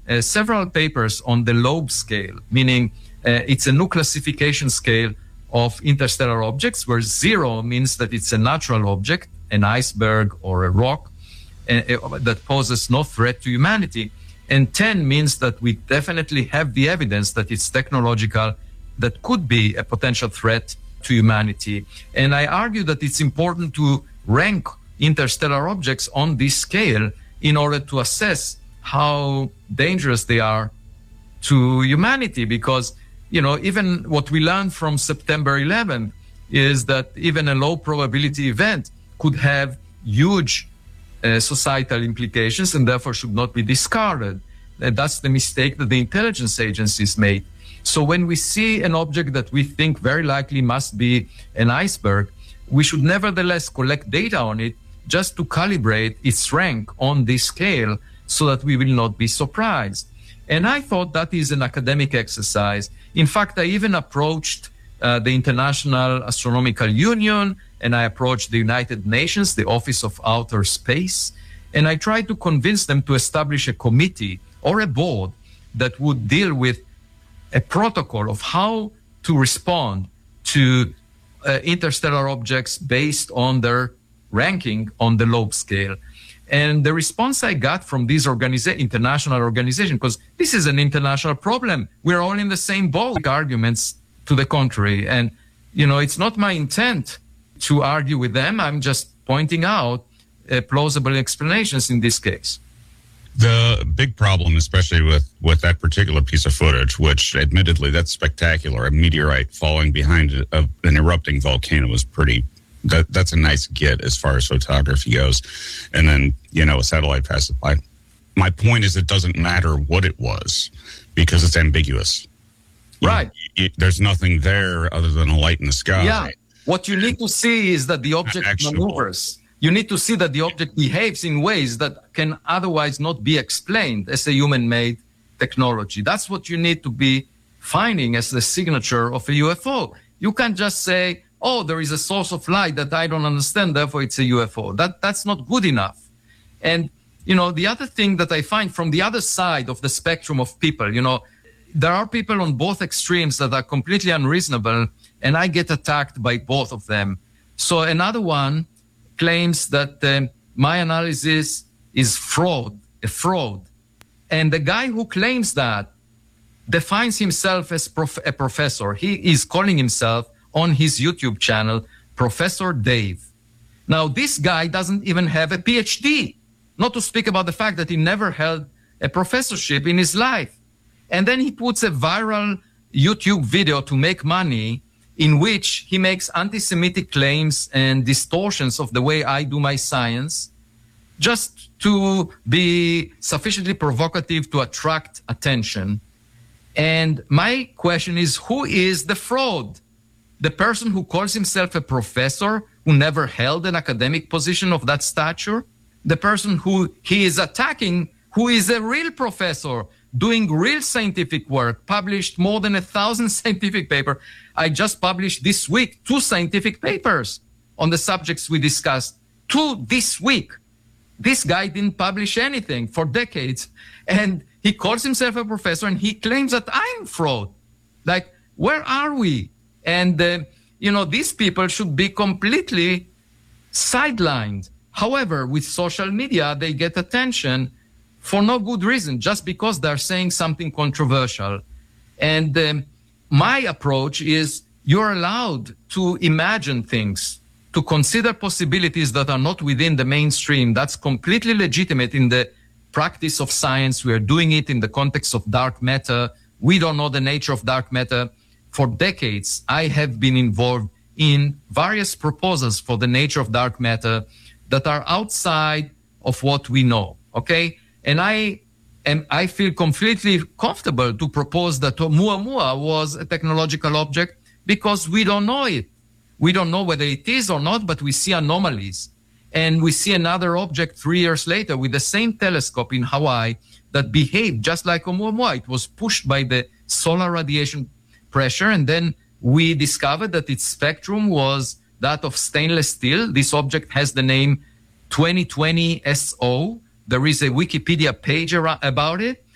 several papers on the Loeb scale, meaning it's a new classification scale of interstellar objects, where 0 means that it's a natural object, an iceberg or a rock, that poses no threat to humanity. And 10 means that we definitely have the evidence that it's technological, that could be a potential threat to humanity. And I argue that it's important to rank interstellar objects on this scale in order to assess how dangerous they are to humanity. Because, even what we learned from September 11th is that even a low probability event could have huge societal implications and therefore should not be discarded. And that's the mistake that the intelligence agencies made. So when we see an object that we think very likely must be an iceberg, we should nevertheless collect data on it just to calibrate its rank on this scale so that we will not be surprised. And I thought that is an academic exercise. In fact, I even approached the International Astronomical Union, and I approached the United Nations, the Office of Outer Space, and I tried to convince them to establish a committee or a board that would deal with a protocol of how to respond to interstellar objects based on their ranking on the Loeb scale. And the response I got from these international organizations, because this is an international problem, we're all in the same boat, arguments to the contrary. And, it's not my intent to argue with them. I'm just pointing out plausible explanations in this case. The big problem, especially with that particular piece of footage, which admittedly that's spectacular, a meteorite falling behind an erupting volcano is that's a nice get as far as photography goes. And then, a satellite passes by. My point is it doesn't matter what it was because it's ambiguous. Right. There's nothing there other than a light in the sky. Yeah. What you need to see is that the object maneuvers. You need to see that the object behaves in ways that can otherwise not be explained as a human-made technology. That's what you need to be finding as the signature of a UFO. You can't just say, there is a source of light that I don't understand, therefore it's a UFO. That's not good enough. And, the other thing that I find from the other side of the spectrum of people, there are people on both extremes that are completely unreasonable, and I get attacked by both of them. So another one claims that my analysis is a fraud. And the guy who claims that defines himself as a professor. He is calling himself on his YouTube channel, Professor Dave. Now, this guy doesn't even have a PhD, not to speak about the fact that he never held a professorship in his life. And then he puts a viral YouTube video to make money in which he makes anti-Semitic claims and distortions of the way I do my science, just to be sufficiently provocative to attract attention. And my question is, who is the fraud? The person who calls himself a professor, who never held an academic position of that stature? The person who he is attacking, who is a real professor, doing real scientific work, published more than 1,000 scientific papers. I just published this week 2 scientific papers on the subjects we discussed. 2 this week. This guy didn't publish anything for decades. And he calls himself a professor and he claims that I'm fraud. Like, where are we? And, these people should be completely sidelined. However, with social media, they get attention for no good reason, just because they're saying something controversial. And my approach is you're allowed to imagine things, to consider possibilities that are not within the mainstream. That's completely legitimate in the practice of science. We are doing it in the context of dark matter. We don't know the nature of dark matter. For decades, I have been involved in various proposals for the nature of dark matter that are outside of what we know, okay? And I feel completely comfortable to propose that Oumuamua was a technological object because we don't know it. We don't know whether it is or not, but we see anomalies. And we see another object 3 years later with the same telescope in Hawaii that behaved just like Oumuamua. It was pushed by the solar radiation pressure, and then we discovered that its spectrum was that of stainless steel. This object has the name 2020 SO. There is a Wikipedia page about it.